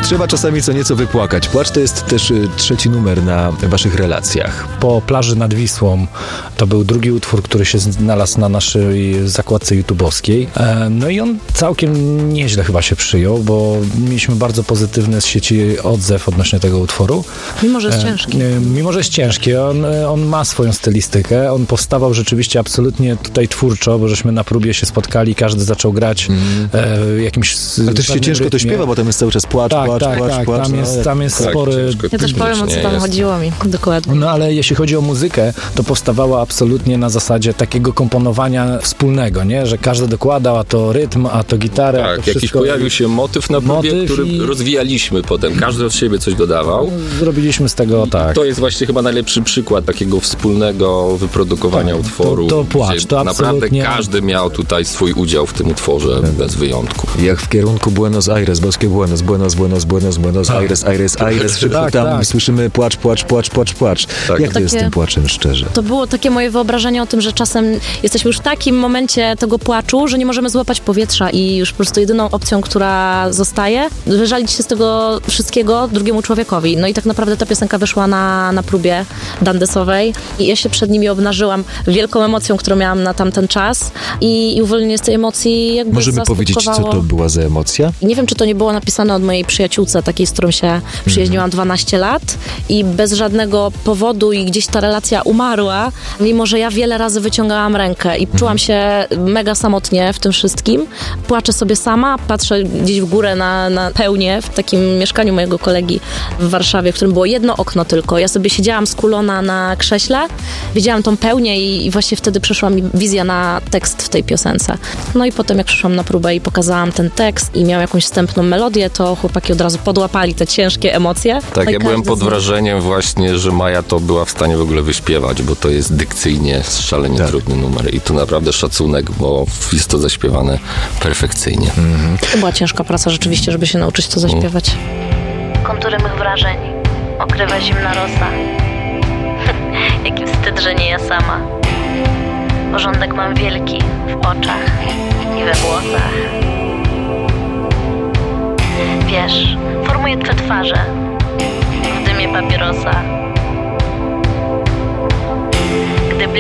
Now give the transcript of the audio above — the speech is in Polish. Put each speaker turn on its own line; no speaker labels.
Trzeba czasami co nieco wypłakać. Płacz to jest też trzeci numer na waszych relacjach.
Po plaży nad Wisłą to był drugi utwór, który się znalazł na naszej zakładce YouTube'owskiej. No i on całkiem nieźle chyba się przyjął, bo mieliśmy bardzo pozytywny z sieci odzew odnośnie tego utworu.
Mimo, że jest ciężki.
Mimo, że jest ciężki. On ma swoją stylistykę. On powstawał rzeczywiście absolutnie tutaj twórczo, bo żeśmy na próbie się spotkali, każdy zaczął grać jakimś
ale też się ciężko to śpiewa, bo tam jest cały czas płacz.
Tam jest spory...
Ja też powiem, o co tam chodziło mi dokładnie.
No ale jeśli chodzi o muzykę, to powstawała absolutnie na zasadzie takiego komponowania wspólnego, nie? Że każdy dokładał, a to rytm, a to gitarę.
Tak,
a to wszystko.
jakiś pojawił się motyw na próbie, który rozwijaliśmy potem. Każdy od siebie coś dodawał.
Zrobiliśmy z tego, tak.
To jest właśnie chyba najlepszy przykład takiego wspólnego wyprodukowania utworu.
To płacz, to
naprawdę
absolutnie...
każdy miał tutaj swój udział w tym utworze, bez wyjątku.
Jak w kierunku Buenos Aires, boskie Buenos Aires, tam słyszymy płacz.
Tak.
Jak to jest z tym płaczem, szczerze?
To było takie moje wyobrażenie o tym, że czasem jesteśmy już w takim momencie tego płaczu, że nie możemy złapać powietrza i już po prostu jedyną opcją, która zostaje, wyżalić się z tego wszystkiego drugiemu człowiekowi. No i tak naprawdę ta piosenka wyszła na próbie dandesowej i ja się przed nimi obnażyłam wielką emocją, którą miałam na tamten czas i uwolnienie z tej emocji jakby
możemy powiedzieć, co to była za emocja?
Nie wiem, czy to nie było napisane od mojej przyjaciółce, takiej, z którą się przyjaźniłam 12 lat i bez żadnego powodu i gdzieś ta relacja umarła, mimo że ja wiele razy wyciągałam rękę i czułam się mega samotnie w tym wszystkim. Płaczę sobie sama, patrzę gdzieś w górę na pełnię w takim mieszkaniu mojego kolegi w Warszawie, w którym było jedno okno tylko. Ja sobie siedziałam skulona na krześle, widziałam tą pełnię i właśnie wtedy przyszła mi wizja na tekst w tej piosence. No i potem jak przyszłam na próbę i pokazałam ten tekst i miał jakąś wstępną melodię, to chłopaki od razu podłapali te ciężkie emocje.
Tak, ja byłem pod wrażeniem właśnie, że Maja to była w stanie w ogóle wyśpiewać, bo to jest dykcyjnie szalenie trudny numer i tu naprawdę szacunek, bo jest to zaśpiewane perfekcyjnie.
To była ciężka praca rzeczywiście, żeby się nauczyć to zaśpiewać. Kontury mych wrażeń okrywa zimna rosa. Jaki wstyd, że nie ja sama. Porządek mam wielki w oczach i we włosach. Wiesz, formuję twe twarze w dymie papierosa.